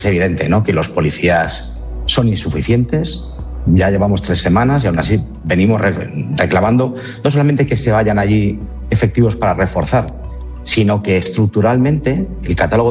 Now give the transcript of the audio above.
Es evidente, ¿no?, que los policías son insuficientes. Ya llevamos 3 semanas y aún así venimos reclamando no solamente que se vayan allí efectivos para reforzar, sino que estructuralmente el catálogo